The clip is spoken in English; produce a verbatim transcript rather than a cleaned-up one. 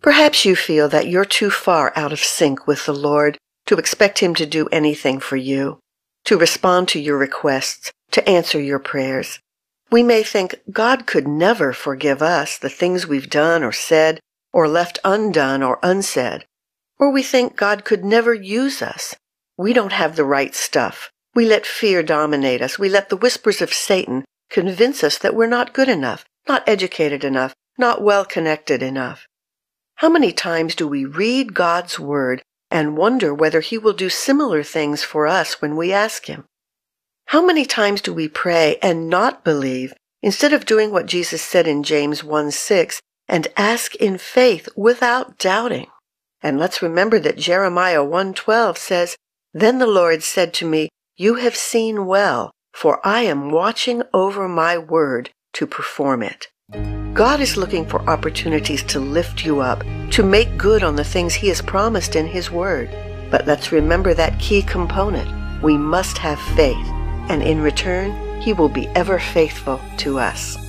Perhaps you feel that you're too far out of sync with the Lord to expect Him to do anything for you, to respond to your requests, to answer your prayers. We may think God could never forgive us the things we've done or said or left undone or unsaid. Or we think God could never use us. We don't have the right stuff. We let fear dominate us. We let the whispers of Satan convince us that we're not good enough, not educated enough, not well connected enough. How many times do we read God's Word and wonder whether He will do similar things for us when we ask Him? How many times do we pray and not believe instead of doing what Jesus said in James one six and ask in faith without doubting? And let's remember that Jeremiah one twelve says, "Then the Lord said to me, You have seen well, for I am watching over my word to perform it." God is looking for opportunities to lift you up, to make good on the things He has promised in His Word. But let's remember that key component. We must have faith, and in return, He will be ever faithful to us.